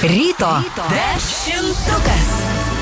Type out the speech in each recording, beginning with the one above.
Ryto dešimtukas.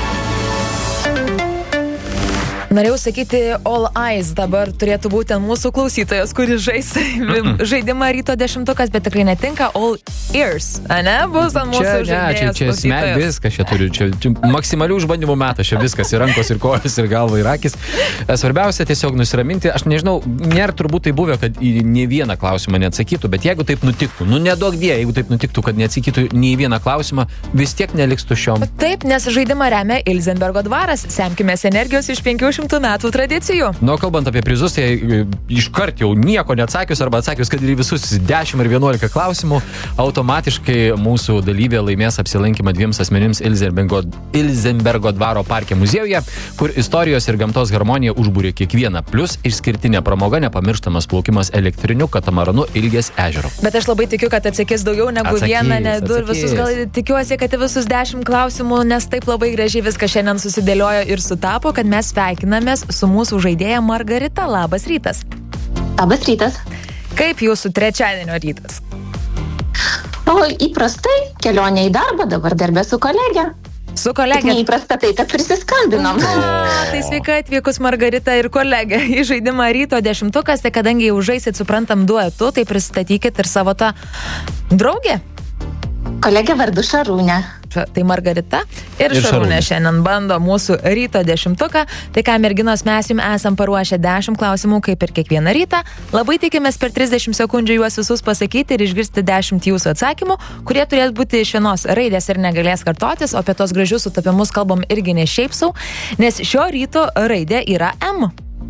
Norėjau sakyti, all eyes dabar turėtų būti mūsų klausytojas, kuris žais žaidimą Ryto dešimtukas, bet tikrai netinka all ears, ne? Bus ant mūsų žaidėjas Čia smek viskas, čia maksimalių išbandymų metas, čia viskas, ir rankos, ir kojas, ir galva, ir akis. Svarbiausia tiesiog nusiraminti. Aš nežinau, nėra turbūt tai buvę, kad į nei vieną klausimą neatsakytų, bet jeigu taip nutiktų, neduok die, jeigu taip nutiktų, kad neatsakytų nei vieną klausimą, vis tiek neliks tuščiom. Taip, nes žaidimą remia Ilzenbergo dvaras. Semkimės energijos iš 500 metų tradicijų. Kalbant apie prizus, tai iškart jau nieko neatsakius arba atsakius, kad ir visus 10 ir 11 klausimų, automatiškai mūsų dalyvė laimės apsilankymą 2 asmenims Ilzenbergo dvaro parke muziejuje, kur istorijos ir gamtos harmonija užbūrė kiekvieną, plus išskirtinė pramoga, nepamirštamas plaukimas elektriniu katamaranu Ilgės ežero. Bet aš labai tikiu, kad atsakys daugiau negu vieną, ne du ir visus, gal tikiuosi, kad visus 10 klausimų, nes taip labai gražiai viskas šiandien susidėliojo ir sutapo, kad mes sveikinamės su mūsų žaidėja Margarita. Labas rytas. Labas rytas. Kaip jūsų trečiadienio rytas? Įprastai, kelionė į darbą, dabar darbė su kolegė. Su kolegė? Tik neįprasta tai, kad prisiskambinom. Tai sveika atvykus Margarita ir kolegė į žaidimą Ryto dešimtukas, tai kadangi jau žaisit, suprantam, duetu, tai pristatykit ir savo tą draugę. Kolegė vardu Šarūnė. Tai Margarita ir Šarūnė šiandien bando mūsų Ryto dešimtuką. Tai ką, merginos, mes jums esam paruošę 10 klausimų, kaip ir kiekvieną rytą. Labai tikimės per 30 sekundžių juos visus pasakyti ir išgirsti 10 jūsų atsakymų, kurie turės būti iš vienos raidės ir negalės kartotis, o apie tos gražius sutapimus kalbam irgi ne šiaip sau, nes šio ryto raidė yra M.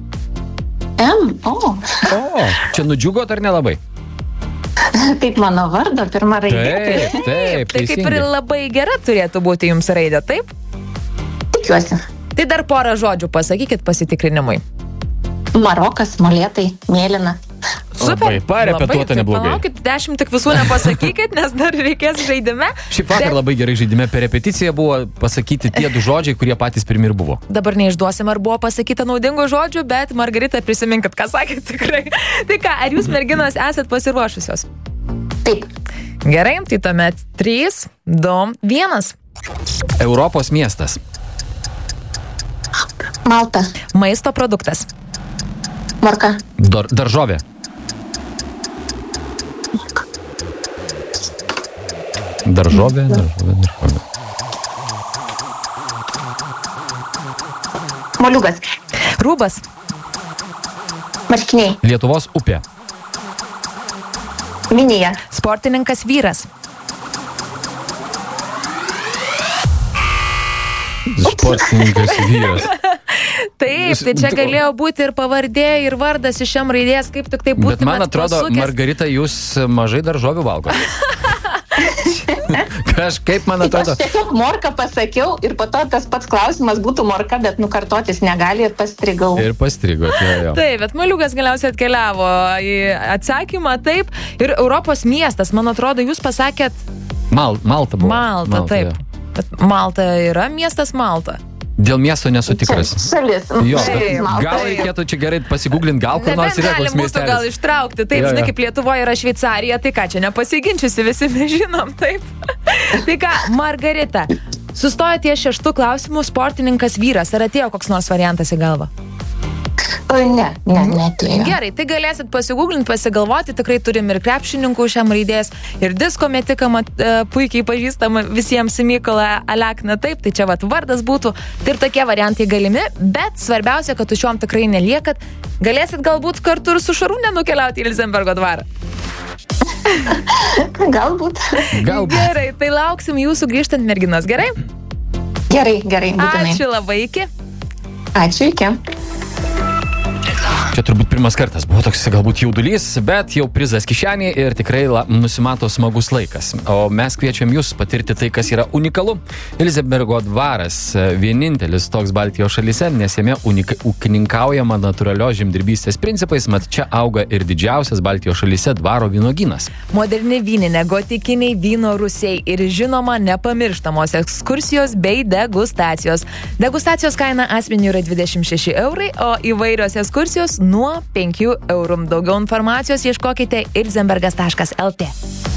M? Čia nudžiugot ar nelabai? Taip, mano vardo, pirma raidė. Taip, tai kaip ir labai gera turėtų būti jums raidė, taip? Tikiuosi. Tai dar porą žodžių pasakykit pasitikrinimui. Marokas, molėtai, mėlyna. Super, parepetuota neblogai. Palaukit, 10 tik visų nepasakykit, nes dar reikės žaidime. Šiaip vakar labai gerai žaidime per repeticiją buvo pasakyti tie 2 žodžiai, kurie patys pirmi ir buvo. Dabar neišduosim, ar buvo pasakyta naudingų žodžių, bet Margarita, prisiminkit, ką sakėt tikrai. Tai ką, ar jūs merginos esat pasiruošusios? Taip. Gerai, tai tuomet 3, 2, 1. Europos miestas. Malta. Maisto produktas. Morka. Daržovė. Daržovė. Moliūgas. Rūbas. Marškiniai. Lietuvos upė. Minija. Sportininkas vyras. Sportininkas vyras. Taip, tai čia galėjo būti ir pavardė, ir vardas iš šiam raidės, kaip tik tai būtų. Bet man atrodo, Margarita, jūs mažai daržovių valgote. Kažkaip, man atrodo. Aš tiesiog morką pasakiau ir po to tas pats klausimas būtų morka, bet nukartotis negali ir pastrigau. Ir pastrigot, jo. Taip, bet moliūgas galiausiai atkeliavo į atsakymą, taip. Ir Europos miestas, man atrodo, jūs pasakėt... Malta buvo. Malta, taip. Ja. Bet Malta yra miestas Malta. Dėl miesto nesu tikras. Šalis. Jo, gal reikėtų čia gerai pasigūglinti, gal kur nors yra koks miestelis. Gal ištraukti, taip, žinai, kaip Lietuvoje yra Šveicarija, tai ką, čia nepasiginčiusi, visi mes žinom, taip. Tai ką, Margarita, sustojo ties 6 klausimų, sportininkas vyras, ar atėjo koks nors variantas į galvą? Neatėjo. Gerai, tai galėsit pasigūglinti, pasigalvoti, tikrai turim ir krepšininkų šiam raidės, ir disko metiką puikiai pažįstama visiems Mykolą Alekną, taip, tai čia vardas būtų, tai ir tokie variantai galimi, bet svarbiausia, kad šiom tikrai neliekat, galėsit galbūt kartu ir su Šarūne nukeliauti į Ilzenbergo dvarą. Galbūt. Gerai, tai lauksim jūsų grįžtant, merginos, gerai? Gerai, būtinai. Ačiū labai, iki. Ačiū, iki. Čia turbūt pirmas kartas buvo toks galbūt jaudulys, bet jau prizas kišenėje ir tikrai nusimato smagus laikas. O mes kviečiam jūs patirti tai, kas yra unikalu. Ilzenbergo dvaras vienintelis toks Baltijos šalyse, nes jame ūkininkaujama natūralios žemdirbystės principais, mat čia auga ir didžiausias Baltijos šalyse dvaro vynuogynas. Moderni vyninė, gotikiniai vyno rūsiai ir žinoma nepamirštamos ekskursijos bei degustacijos. Degustacijos kaina asmeniui yra 26 eurai, o įvairios ekskursijos nuo 5 eurų. Daugiau informacijos ieškokite ilzenbergas.lt.